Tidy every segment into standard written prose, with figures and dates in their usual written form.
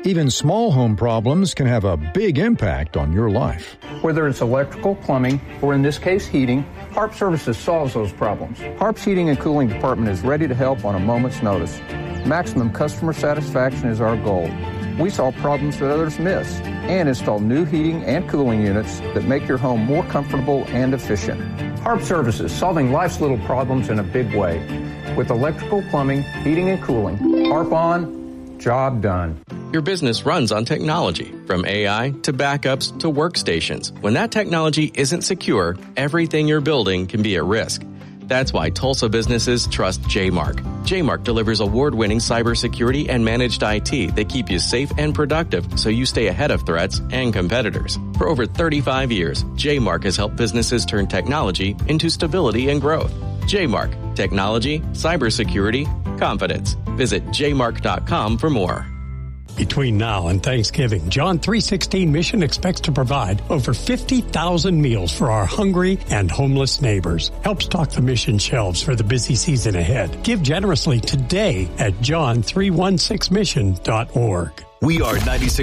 Even small home problems can have a big impact on your life. Whether it's electrical, plumbing, or in this case, heating, Harp Services solves those problems. Harp's Heating and Cooling Department is ready to help on a moment's notice. Maximum customer satisfaction is our goal. We solve problems that others miss and install new heating and cooling units that make your home more comfortable and efficient. Harp Services, solving life's little problems in a big way. With electrical, plumbing, heating, and cooling. Harp on, job done. Your business runs on technology, from AI to backups to workstations. When that technology isn't secure, everything you're building can be at risk. That's why Tulsa businesses trust JMark. JMark delivers award-winning cybersecurity and managed IT that keep you safe and productive so you stay ahead of threats and competitors. For over 35 years, JMark has helped businesses turn technology into stability and growth. JMark. Technology, cybersecurity, confidence. Visit jmark.com for more. Between now and Thanksgiving, John 3:16 Mission expects to provide over 50,000 meals for our hungry and homeless neighbors. Help stock the mission shelves for the busy season ahead. Give generously today at john316mission.org. We are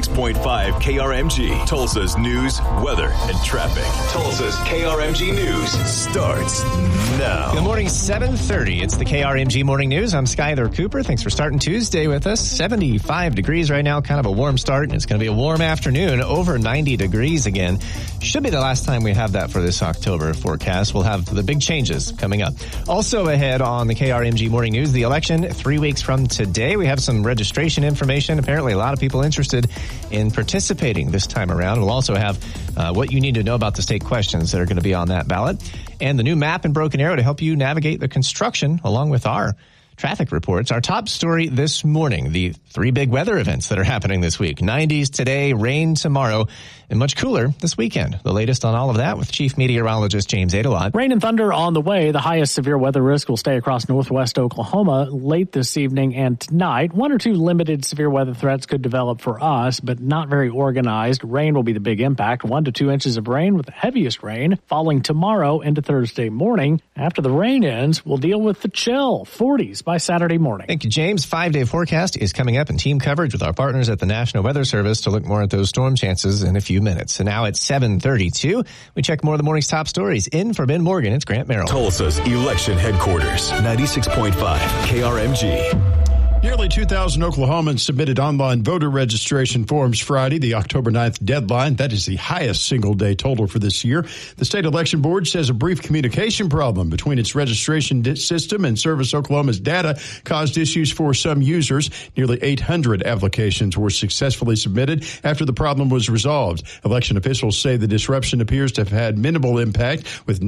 96.5 KRMG, Tulsa's news, weather, and traffic. Tulsa's KRMG News starts now. Good morning, 7:30. It's the KRMG Morning News. I'm Skyler Cooper. Thanks for starting Tuesday with us. 75 degrees right now, kind of a warm start, and it's going to be a warm afternoon, over 90 degrees again. Should be the last time we have that for this October forecast. We'll have the big changes coming up. Also ahead on the KRMG Morning News, the election 3 weeks from today. We have some registration information. Apparently, a lot of people interested in participating this time around. We'll also have what you need to know about the state questions that are going to be on that ballot, and the new map in Broken Arrow to help you navigate the construction along with our traffic reports. Our top story this morning, the 3 big weather events that are happening this week. 90s today, rain tomorrow, and much cooler this weekend. The latest on all of that with Chief Meteorologist James Adelot. Rain and thunder on the way. The highest severe weather risk will stay across northwest Oklahoma late this evening and tonight. 1 or 2 limited severe weather threats could develop for us, but not very organized. Rain will be the big impact. 1 to 2 inches of rain, with the heaviest rain falling tomorrow into Thursday morning. After the rain ends, we'll deal with the chill, 40s by Saturday morning. Thank you, James. 5-day forecast is coming up in team coverage with our partners at the National Weather Service to look more at those storm chances in a few minutes. So now it's 7:32. We check more of the morning's top stories. In for Ben Morgan, it's Grant Merrill. Tulsa's election headquarters, 96.5 KRMG. Nearly 2,000 Oklahomans submitted online voter registration forms Friday, the October 9th deadline. That is the highest single-day total for this year. The state election board says a brief communication problem between its registration system and Service Oklahoma's data caused issues for some users. Nearly 800 applications were successfully submitted after the problem was resolved. Election officials say the disruption appears to have had minimal impact, with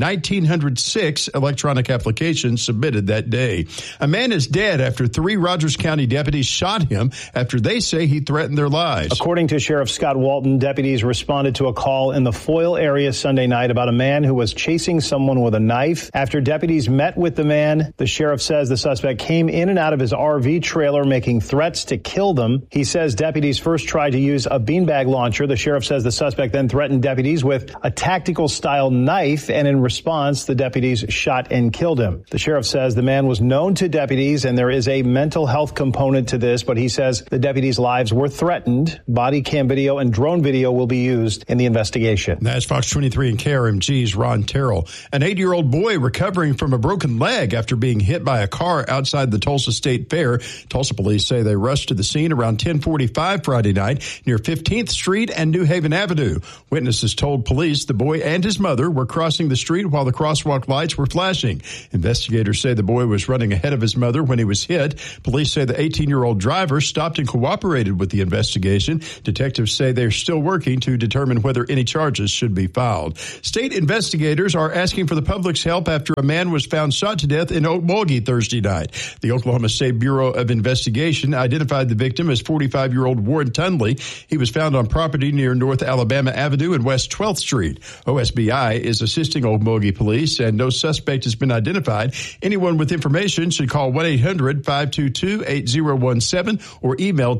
1,906 electronic applications submitted that day. A man is dead after 3 Rogers County deputies shot him after they say he threatened their lives. According to Sheriff Scott Walton, deputies responded to a call in the Foyle area Sunday night about a man who was chasing someone with a knife. After deputies met with the man, the sheriff says the suspect came in and out of his RV trailer making threats to kill them. He says deputies first tried to use a beanbag launcher. The sheriff says the suspect then threatened deputies with a tactical style knife, and in response, the deputies shot and killed him. The sheriff says the man was known to deputies and there is a mental health component to this, but he says the deputies' lives were threatened. Body cam video and drone video will be used in the investigation. That's Fox 23 and KRMG's Ron Terrell. An 8-year-old boy recovering from a broken leg after being hit by a car outside the Tulsa State Fair. Tulsa police say they rushed to the scene around 10:45 Friday night near 15th Street and New Haven Avenue. Witnesses told police the boy and his mother were crossing the street while the crosswalk lights were flashing. Investigators say the boy was running ahead of his mother when he was hit. Police say the 18-year-old driver stopped and cooperated with the investigation. Detectives say they're still working to determine whether any charges should be filed. State investigators are asking for the public's help after a man was found shot to death in Okmulgee Thursday night. The Oklahoma State Bureau of Investigation identified the victim as 45-year-old Warren Tunley. He was found on property near North Alabama Avenue and West 12th Street. OSBI is assisting Okmulgee police, and no suspect has been identified. Anyone with information should call 1-800-522 855-859-8017 or email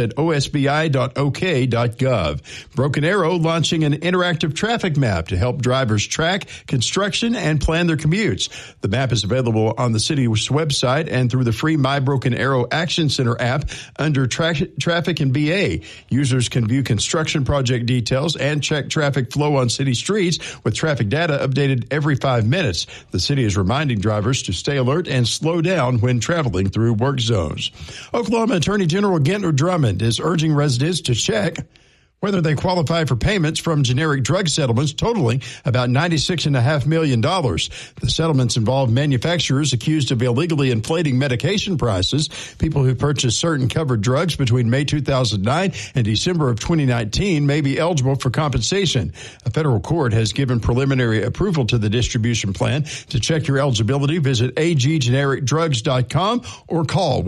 tips@osbi.ok.gov. Broken Arrow launching an interactive traffic map to help drivers track construction and plan their commutes. The map is available on the city's website and through the free My Broken Arrow Action Center app under Traffic and BA. Users can view construction project details and check traffic flow on city streets with traffic data updated every 5 minutes. The city is reminding drivers to stay alert and slow down when traveling through work zones. Oklahoma Attorney General Gentner Drummond is urging residents to check whether they qualify for payments from generic drug settlements totaling about $96.5 million. The settlements involve manufacturers accused of illegally inflating medication prices. People who purchased certain covered drugs between May 2009 and December of 2019 may be eligible for compensation. A federal court has given preliminary approval to the distribution plan. To check your eligibility, visit aggenericdrugs.com or call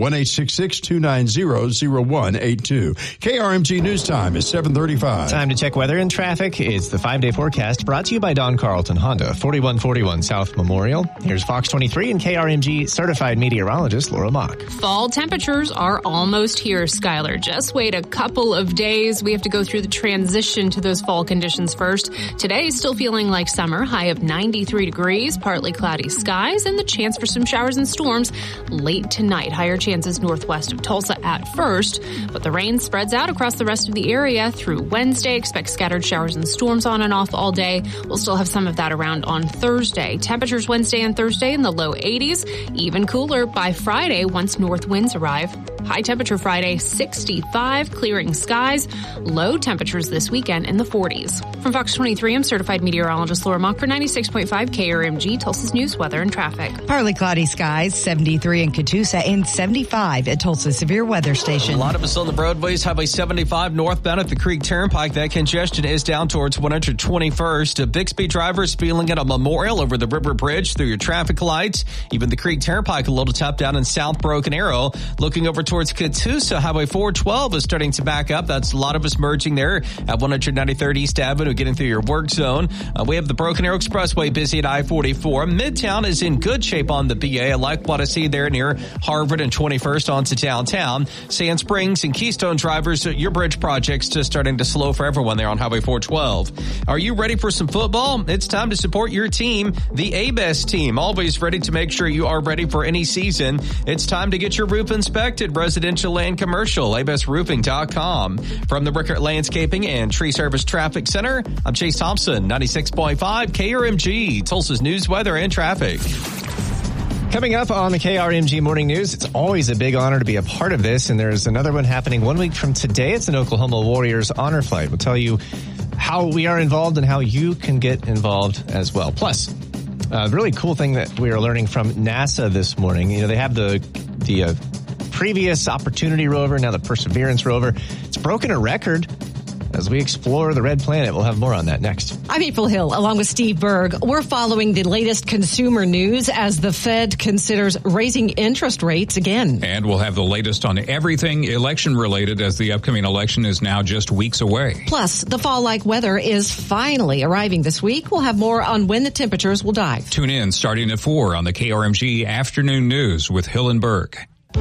1-866-290-0182. KRMG News Time is 7:35. Time to check weather and traffic. It's the 5-day forecast brought to you by Don Carlton Honda, 4141 South Memorial. Here's Fox 23 and KRMG certified meteorologist Laura Mock. Fall temperatures are almost here, Skylar. Just wait a couple of days. We have to go through the transition to those fall conditions first. Today is still feeling like summer, high of 93 degrees, partly cloudy skies, and the chance for some showers and storms late tonight. Higher chances northwest of Tulsa at first, but the rain spreads out across the rest of the area through Wednesday. Expect scattered showers and storms on and off all day. We'll still have some of that around on Thursday. Temperatures Wednesday and Thursday in the low 80s. Even cooler by Friday once north winds arrive. High temperature Friday, 65, clearing skies. Low temperatures this weekend in the 40s. From Fox 23, I'm certified meteorologist Laura Mock for 96.5 KRMG, Tulsa's news, weather, and traffic. Partly cloudy skies, 73 in Catoosa and 75 at Tulsa Severe Weather Station. A lot of us on the roadways. Highway 75 northbound at the Creek Turnpike. That congestion is down towards 121st. Bixby drivers feeling it on Memorial over the River Bridge through your traffic lights. Even the Creek Turnpike a little tough down in South Broken Arrow. Looking over towards Catoosa, Highway 412 is starting to back up. That's a lot of us merging there at 193rd East Avenue, getting through your work zone. We have the Broken Arrow Expressway busy at I-44. Midtown is in good shape on the BA. I like what I see there near Harvard and 21st onto downtown. Sand Springs and Keystone drivers, your bridge project's just starting to slow for everyone there on Highway 412. Are you ready for some football? It's time to support your team, the A-Best team. Always ready to make sure you are ready for any season. It's time to get your roof inspected, residential and commercial. abestroofing.com. From the Rickert Landscaping and Tree Service Traffic Center, I'm Chase Thompson, 96.5 KRMG, Tulsa's news, weather, and traffic. Coming up on the KRMG Morning News, it's always a big honor to be a part of this, and there's another one happening 1 week from today. It's an Oklahoma Warriors honor flight. We'll tell you how we are involved and how you can get involved as well. Plus, a really cool thing that we are learning from NASA this morning. You know, they have the previous Opportunity rover, now the Perseverance rover. It's broken a record. As we explore the red planet, we'll have more on that next. I'm April Hill, along with Steve Berg. We're following the latest consumer news as the Fed considers raising interest rates again. And we'll have the latest on everything election-related as the upcoming election is now just weeks away. Plus, the fall-like weather is finally arriving this week. We'll have more on when the temperatures will dive. Tune in starting at 4 on the KRMG Afternoon News with Hill and Berg.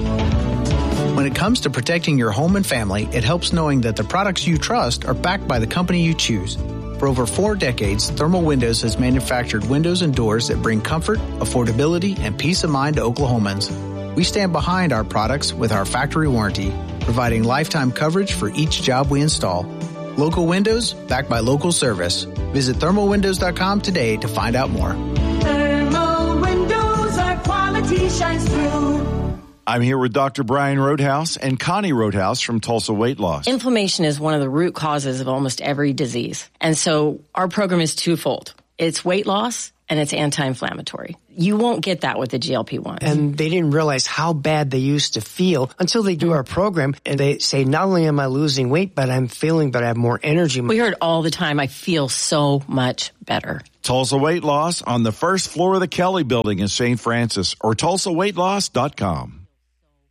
When it comes to protecting your home and family, it helps knowing that the products you trust are backed by the company you choose. For over 4 decades, Thermal Windows has manufactured windows and doors that bring comfort, affordability, and peace of mind to Oklahomans. We stand behind our products with our factory warranty, providing lifetime coverage for each job we install. Local windows, backed by local service. Visit thermalwindows.com today to find out more. Thermal Windows, our quality shines through. I'm here with Dr. Brian Roadhouse and Connie Roadhouse from Tulsa Weight Loss. Inflammation is one of the root causes of almost every disease. And so our program is twofold. It's weight loss and it's anti-inflammatory. You won't get that with the GLP-1. And they didn't realize how bad they used to feel until they do our program and they say, not only am I losing weight, but I'm feeling that I have more energy. We heard all the time, I feel so much better. Tulsa Weight Loss on the first floor of the Kelly Building in St. Francis or TulsaWeightLoss.com.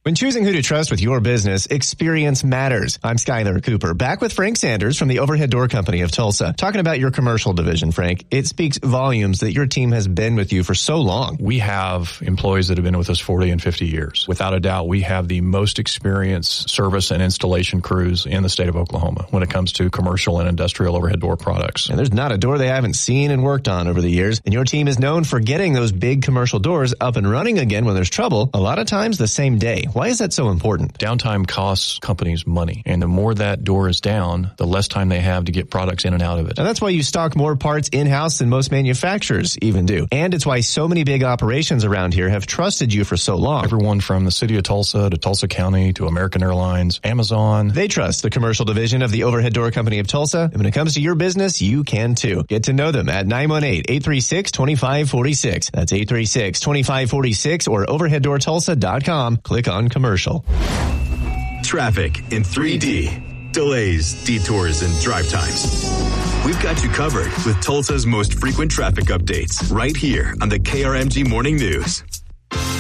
When choosing who to trust with your business, experience matters. I'm Skylar Cooper, back with Frank Sanders from the Overhead Door Company of Tulsa. Talking about your commercial division, Frank. It speaks volumes that your team has been with you for so long. We have employees that have been with us 40 and 50 years. Without a doubt, we have the most experienced service and installation crews in the state of Oklahoma when it comes to commercial and industrial overhead door products. And there's not a door they haven't seen and worked on over the years. And your team is known for getting those big commercial doors up and running again when there's trouble, a lot of times the same day. Why is that so important? Downtime costs companies money. And the more that door is down, the less time they have to get products in and out of it. And that's why you stock more parts in-house than most manufacturers even do. And it's why so many big operations around here have trusted you for so long. Everyone from the city of Tulsa to Tulsa County to American Airlines, Amazon. They trust the commercial division of the Overhead Door Company of Tulsa. And when it comes to your business, you can too. Get to know them at 918-836-2546. That's 836-2546 or overheaddoortulsa.com. Click on commercial. Traffic in 3D. Delays, detours, and drive times. We've got you covered with Tulsa's most frequent traffic updates right here on the KRMG Morning News.